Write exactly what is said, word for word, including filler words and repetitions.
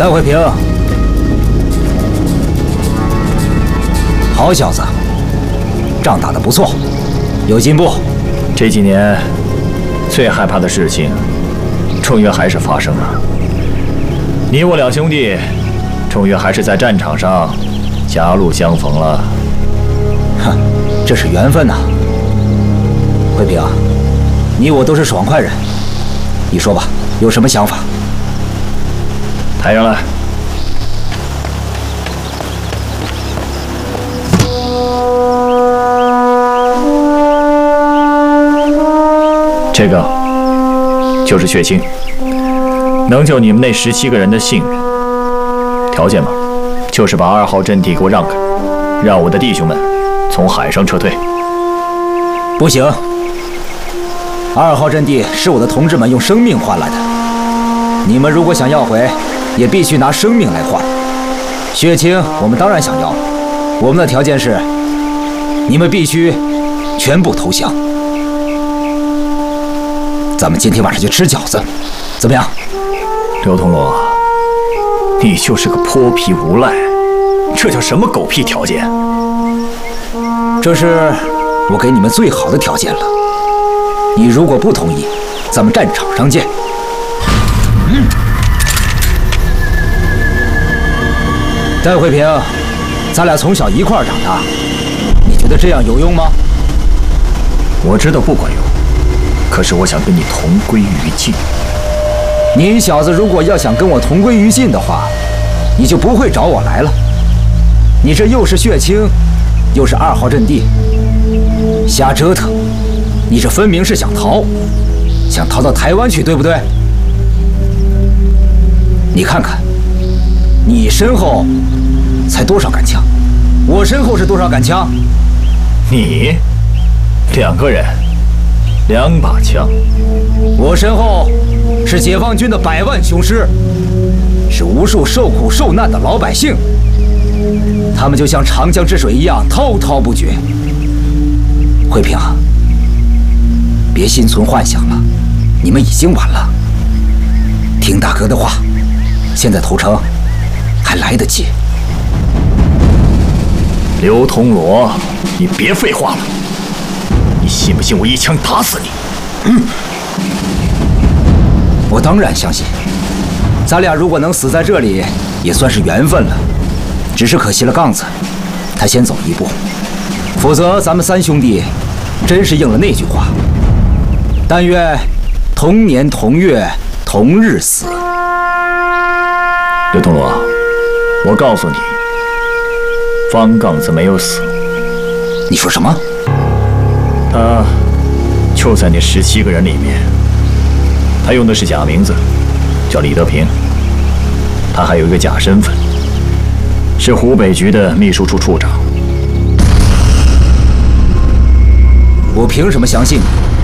戴慧平，好小子，仗打得不错，有进步。 这几年最害怕的事情，终于还是发生了。你我两兄弟，终于还是在战场上狭路相逢了。 哼，这是缘分呐。慧平，你我都是爽快人，你说吧，有什么想法？ 抬上来。这个就是血清，能救你们那十七个人的性命。条件嘛，就是把二号阵地给我让开，让我的弟兄们从海上撤退。 不行，二号阵地是我的同志们用生命换来的，你们如果想要回，也必须拿生命来换。血清我们当然想要，我们的条件是，你们必须全部投降。咱们今天晚上就吃饺子，怎么样？ 刘同罗，你就是个泼皮无赖，这叫什么狗屁条件？ 这是我给你们最好的条件了。你如果不同意，咱们战场上见。嗯。戴慧平，咱俩从小一块儿长大，你觉得这样有用吗？ 我知道不管用，可是我想跟你同归于尽。 你小子如果要想跟我同归于尽的话，你就不会找我来了。你这又是血清，又是二号阵地，瞎折腾。你这分明是想逃，想逃到台湾去，对不对？你看看，你身后才多少杆枪，我身后是多少杆枪？ 你两个人，两把枪。 我身后是解放军的百万雄师，是无数受苦受难的老百姓，他们就像长江之水一样滔滔不绝。慧平，别心存幻想了，你们已经晚了。听大哥的话，现在投诚还来得及。 刘铜锣，你别废话了，你信不信我一枪打死你？嗯， 我当然相信，咱俩如果能死在这里，也算是缘分了。只是可惜了杠子，他先走一步，否则咱们三兄弟真是应了那句话：但愿同年同月同日死。 刘铜锣，我告诉你，方杠子没有死。 你说什么？ 他就在那十七个人里面。他用的是假名字，叫李德平。他还有一个假身份，是湖北局的秘书处处长。 我凭什么相信你？